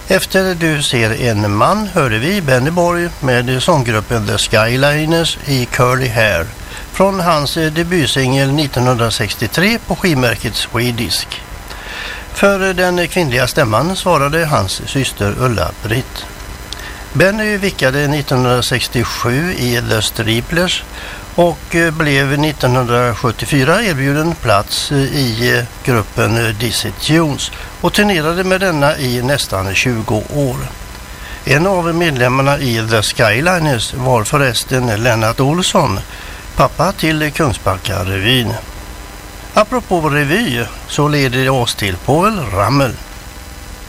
Efter Du ser en man hörde vi Benny Borg med sånggruppen The Skyliners i Curly Hair från hans debutsingel 1963 på skivmärket Swedisk. För den kvinnliga stämman svarade hans syster Ulla-Britt. Benny vickade 1967 i The Striplers och blev 1974 erbjuden plats i gruppen Dizzy Tunes och turnerade med denna i nästan 20 år. En av medlemmarna i The Skyliners var förresten Lennart Olsson, pappa till Kungsbacka-revyn. Apropå revy så leder det oss till Povel Ramel.